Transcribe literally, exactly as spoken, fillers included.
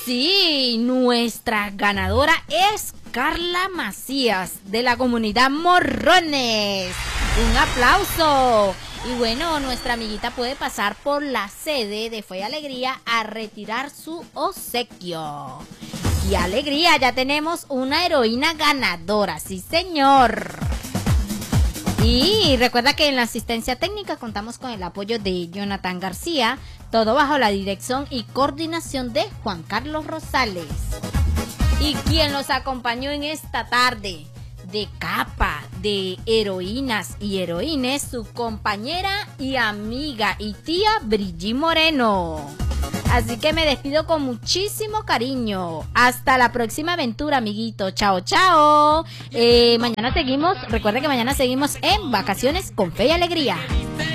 Sí, nuestra ganadora es Carla Macías, de la comunidad Morrones. Un aplauso. Y bueno, nuestra amiguita puede pasar por la sede de Fe y Alegría a retirar su obsequio. ¡Qué alegría! Ya tenemos una heroína ganadora, sí señor. Y recuerda que en la asistencia técnica contamos con el apoyo de Jonathan García, todo bajo la dirección y coordinación de Juan Carlos Rosales. Y quien los acompañó en esta tarde de capa de heroínas y heroínes, su compañera y amiga y tía Brigitte Moreno. Así que me despido con muchísimo cariño. Hasta la próxima aventura, amiguito. Chao, chao. Eh, mañana seguimos. Recuerda que mañana seguimos en Vacaciones con Fe y Alegría.